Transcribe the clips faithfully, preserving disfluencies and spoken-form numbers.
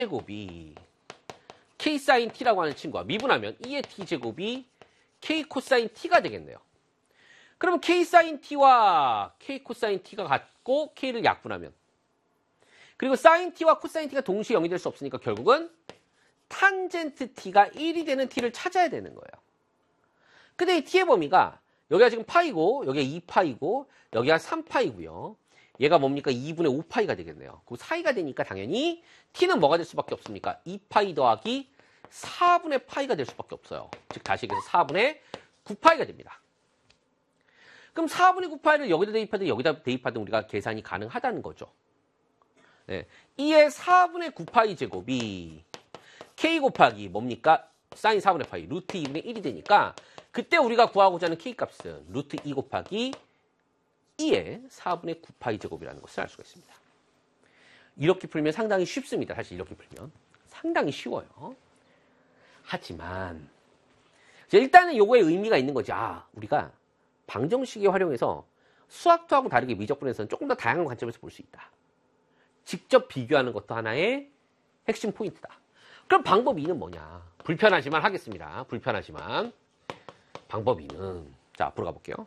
제곱이 K 사인 T라고 하는 친구와 미분하면 이의 T제곱이 K 코사인 T가 되겠네요. 그러면 K 사인 T와 K 코사인 T가 같고 K를 약분하면 그리고 사인 T와 코사인 T가 동시에 영이 될 수 없으니까 결국은 탄젠트 T가 일이 되는 T를 찾아야 되는 거예요. 근데 이 T의 범위가 여기가 지금 파이고 여기가 이 파이고 여기가 삼 파이고요. 얘가 뭡니까? 이분의 오 파이가 되겠네요. 그 사이가 되니까 당연히 T는 뭐가 될 수밖에 없습니까? 이 파이 더하기 사분의 파이가 될 수밖에 없어요. 즉 다시 얘기해서 사분의 구 파이가 됩니다. 그럼 사분의 구 파이를 여기다 대입하든 여기다 대입하든 우리가 계산이 가능하다는 거죠. 네. 이의 사분의 구 파이 제곱이 K 곱하기 뭡니까? 사인 사분의 파이 루트 이분의 일이 되니까 그때 우리가 구하고자 하는 K 값은 루트 이 곱하기 이의 사분의 구 파이 제곱이라는 것을 알 수가 있습니다. 이렇게 풀면 상당히 쉽습니다. 사실 이렇게 풀면 상당히 쉬워요. 하지만 일단은 요거에 의미가 있는 거지. 아, 우리가 방정식에 활용해서 수학도하고 다르게 미적분에서는 조금 더 다양한 관점에서 볼 수 있다. 직접 비교하는 것도 하나의 핵심 포인트다. 그럼 방법 이는 뭐냐? 불편하지만 하겠습니다. 불편하지만 방법 이는 자 앞으로 가볼게요.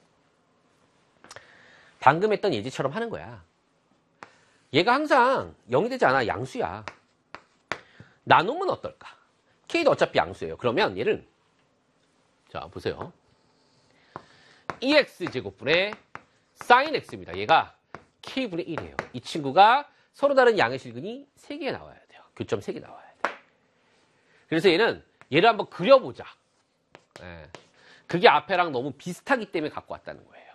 방금 했던 예제처럼 하는 거야. 얘가 항상 영이 되지 않아. 양수야. 나누면 어떨까? K도 어차피 양수예요. 그러면 얘를 자 보세요. 이 엑스 제곱분의 사인 X입니다. 얘가 K분의 일이에요. 이 친구가 서로 다른 양의 실근이 세 개 나와야 돼요. 교점 세 개 나와야 돼요. 그래서 얘는 얘를 한번 그려보자. 네. 그게 앞에랑 너무 비슷하기 때문에 갖고 왔다는 거예요.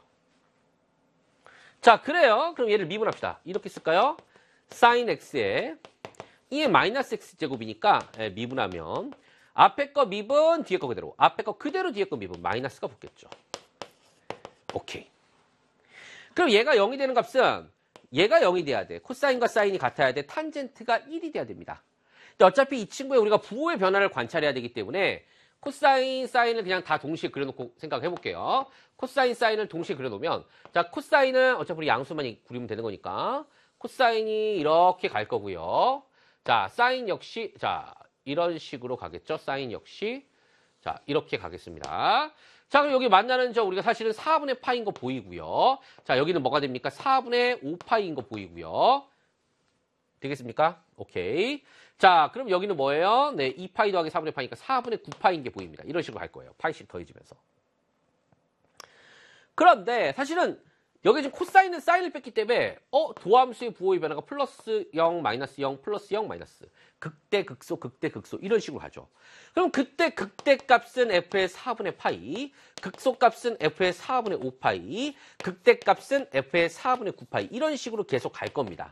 자, 그래요. 그럼 얘를 미분합시다. 이렇게 쓸까요? 사인 X에 이의 마이너스 X 제곱이니까 예, 미분하면 앞에 거 미분, 뒤에 거 그대로. 앞에 거 그대로, 뒤에 거 미분. 마이너스가 붙겠죠. 오케이. 그럼 얘가 영이 되는 값은 얘가 영이 돼야 돼. 코사인과 사인이 같아야 돼. 탄젠트가 일이 돼야 됩니다. 근데 어차피 이 친구에 우리가 부호의 변화를 관찰해야 되기 때문에 코사인, 사인을 그냥 다 동시에 그려놓고 생각해 볼게요. 코사인, 사인을 동시에 그려놓으면 자, 코사인은 어차피 우리 양수만 그리면 되는 거니까 코사인이 이렇게 갈 거고요. 자, 사인 역시 자 이런 식으로 가겠죠. 사인 역시 자 이렇게 가겠습니다. 자, 그럼 여기 만나는 저 우리가 사실은 사분의 파인 거 보이고요. 자, 여기는 뭐가 됩니까? 사분의 오 파이인 거 보이고요. 되겠습니까? 오케이. 자, 그럼 여기는 뭐예요? 네, 이 파이 더하기 사분의 파이니까 사분의 구 파이인 게 보입니다. 이런 식으로 갈 거예요. 파이씩 더해지면서. 그런데 사실은 여기 지금 코사인은 사인을 뺐기 때문에 어 도함수의 부호의 변화가 플러스 영, 마이너스 영, 플러스 영, 마이너스 극대, 극소, 극대, 극소 이런 식으로 가죠. 그럼 그때 극대 값은 F의 사분의 파이, 극소 값은 F의 사분의 오 파이, 극대 값은 F의 사분의 구 파이 이런 식으로 계속 갈 겁니다.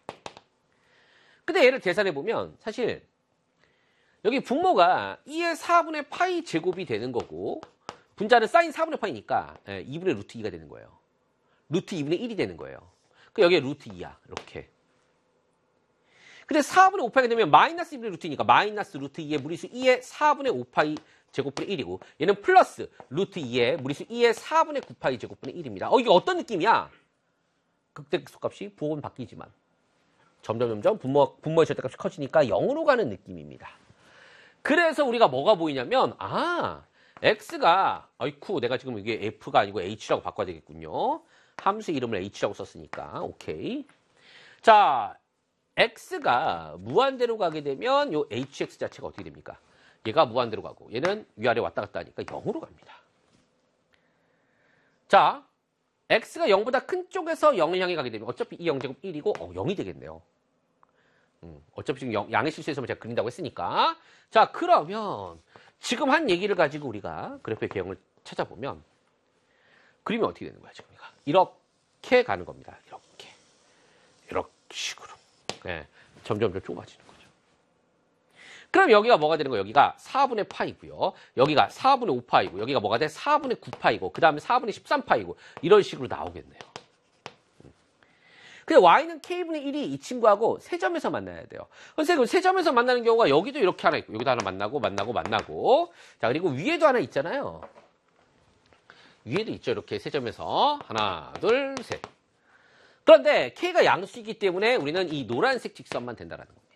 근데 얘를 계산해보면 사실 여기 분모가 이의 사분의 파이 제곱이 되는 거고 분자는 사인 사분의 파이니까 이분의 루트 이가 되는 거예요. 루트 이분의 일이 되는 거예요. 그 여기에 루트 이야. 이렇게. 근데 사분의 오 파이가 되면 마이너스 이분의 루트이니까 마이너스 루트 이의 무리수 이의 사분의 오 파이 제곱분의 일이고 얘는 플러스 루트 이의 무리수 이의 사분의 구 파이 제곱분의 일입니다. 어, 이게 어떤 느낌이야? 극대극소값이 부호는 바뀌지만 점점 점점 분모, 분모의 절대값이 커지니까 영으로 가는 느낌입니다. 그래서 우리가 뭐가 보이냐면 아 x가 아이쿠 내가 지금 이게 f가 아니고 h라고 바꿔야 되겠군요. 함수 이름을 h라고 썼으니까 오케이. 자 x가 무한대로 가게 되면 요 hx 자체가 어떻게 됩니까? 얘가 무한대로 가고 얘는 위아래 왔다 갔다 하니까 영으로 갑니다. 자 x가 영보다 큰 쪽에서 영을 향해 가게 되면 어차피 이 영제곱 일이고 어, 영이 되겠네요. 음, 어차피 지금 영, 양의 실수에서 제가 그린다고 했으니까 자 그러면 지금 한 얘기를 가지고 우리가 그래프의 개형을 찾아보면 그림이 어떻게 되는 거야 지금 이렇게 가는 겁니다. 이렇게 이렇게 식으로 네, 점점 더 좁아지는 거죠. 그럼 여기가 뭐가 되는 거예요? 여기가 사분의 파이고요. 여기가 사분의 오 파이고 여기가 뭐가 돼? 사분의 구 파이고 그 다음에 사분의 십삼 파이고 이런 식으로 나오겠네요. 근데 y는 k분의 일이 이 친구하고 세 점에서 만나야 돼요. 선생님, 세 점에서 만나는 경우가 여기도 이렇게 하나 있고, 여기도 하나 만나고, 만나고, 만나고. 자, 그리고 위에도 하나 있잖아요. 위에도 있죠. 이렇게 세 점에서. 하나, 둘, 셋. 그런데 k가 양수이기 때문에 우리는 이 노란색 직선만 된다는 겁니다.